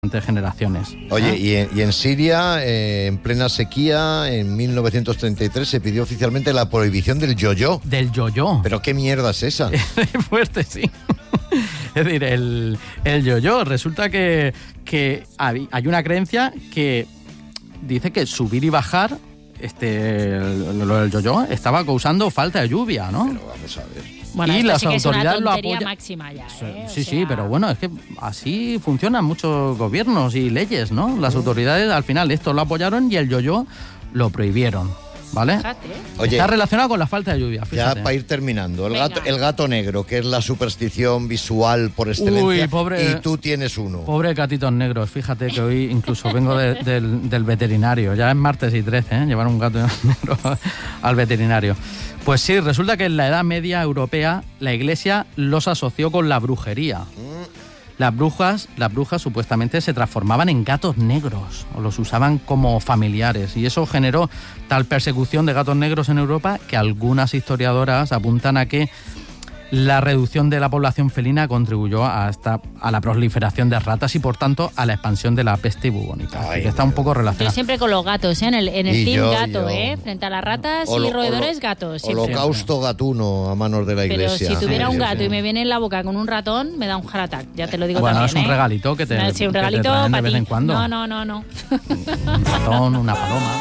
generaciones. Oye, y en Siria, en plena sequía, en 1933 se pidió oficialmente la prohibición del yo-yo. Del yo-yo. ¿Pero qué mierda es esa? Fuerte, sí. Es decir, el yo-yo. Resulta que hay una creencia que dice que subir y bajar, lo del yo-yo, estaba causando falta de lluvia, ¿no? Pero vamos a ver. Bueno, y las sí que autoridades es una lo tontería apoyan. máxima ya, ¿eh? Sí, pero bueno, es que así funcionan muchos gobiernos y leyes, ¿no? Las autoridades al final esto lo apoyaron y el yo-yo lo prohibieron, ¿vale? Fíjate. Oye, está relacionado con la falta de lluvia, fíjate. ya para ir terminando, Venga. el gato negro, que es la superstición visual por excelencia, Uy, pobre- y tú tienes uno. Pobre gatitos negros, fíjate que hoy incluso vengo del veterinario, ya es martes y 13, ¿eh? Llevar un gato negro al veterinario. Pues sí, resulta que en la Edad Media europea la Iglesia los asoció con la brujería. Las brujas supuestamente se transformaban en gatos negros o los usaban como familiares y eso generó tal persecución de gatos negros en Europa que algunas historiadoras apuntan a que la reducción de la población felina contribuyó a la proliferación de ratas y por tanto a la expansión de la peste bubónica. Así que está un poco Yo relacionado. siempre con los gatos, ¿eh? En el Y team yo. gato, ¿eh? Frente a las ratas y roedores, gatos. Siempre. Holocausto gatuno a manos de la Pero Iglesia. si tuviera un Sí, gato sí. y me viene en la boca con un ratón, me da un heart attack. Ya te lo digo Bueno, también, es un regalito que te, Sí, un que te regalito traen de para vez ti. en cuando. No. Un ratón, una paloma.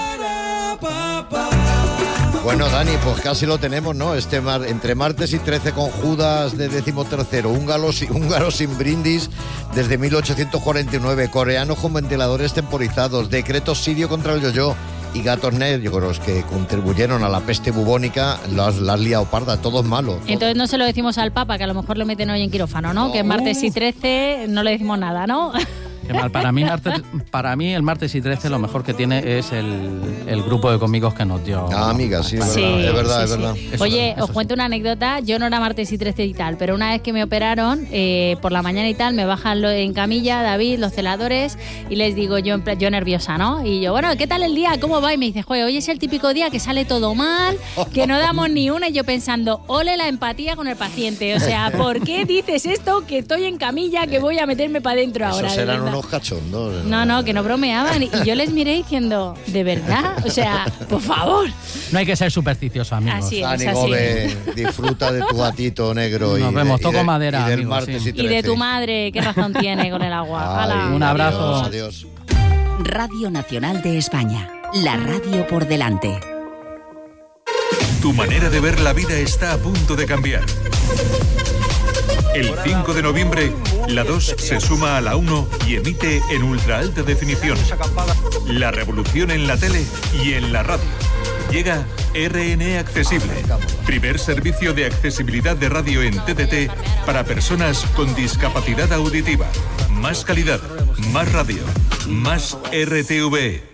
Bueno, Dani, pues casi lo tenemos, ¿no? Entre martes y 13 con Judas de 13º, húngaro sin brindis desde 1849, coreanos con ventiladores temporizados, decreto sirio contra el yo-yo y gatos negros que contribuyeron a la peste bubónica, las liado parda, todo es malo. todo. Entonces no se lo decimos al Papa, que a lo mejor lo meten hoy en quirófano, ¿no? Que es martes y 13 no le decimos nada, ¿no? Qué mal. Para mí el martes y 13 lo mejor que tiene es el grupo de cómicos que nos dio. Amiga, sí, Sí, es verdad. Eso Oye, sí, os cuento una anécdota. Yo no era martes y 13 y tal, pero una vez que me operaron, por la mañana y tal, me bajan en camilla, David, los celadores, y les digo yo nerviosa, ¿no? Y yo, bueno, ¿qué tal el día? ¿Cómo va? Y me dice, joder, hoy es el típico día que sale todo mal, que no damos ni una. Y yo pensando, ole la empatía con el paciente. O sea, ¿por qué dices esto? Que estoy en camilla, que voy a meterme para adentro ahora. Esos de eran verdad. unos cachondos. No, que no bromeaban. Y yo les miré diciendo, ¿de verdad? O sea, por favor. No hay que ser supersticioso, amigos. Así es. Dani así. Gobe, disfruta de tu gatito negro. Nos vemos, toco madera, y del amigos, martes sí. y 13. Y de tu madre, qué razón tiene con el agua. Ay, ¡Hala! Un abrazo. Adiós. Radio Nacional de España. La radio por delante. Tu manera de ver la vida está a punto de cambiar. El 5 de noviembre, la 2 se suma a la 1 y emite en ultra alta definición. La revolución en la tele y en la radio. Llega RN Accesible, primer servicio de accesibilidad de radio en TDT para personas con discapacidad auditiva. Más calidad, más radio, más RTV.